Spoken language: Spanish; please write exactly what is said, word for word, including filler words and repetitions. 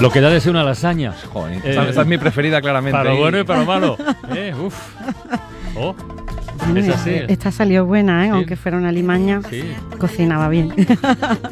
Lo que da de ser una lasaña. Joder, Eh, esa, esa es mi preferida, claramente. Para lo Y- bueno y para lo malo. Eh, uf. Oh, Bueno, es así. Esta salió buena, ¿eh? Sí. Aunque fuera una limaña, Sí. cocinaba bien.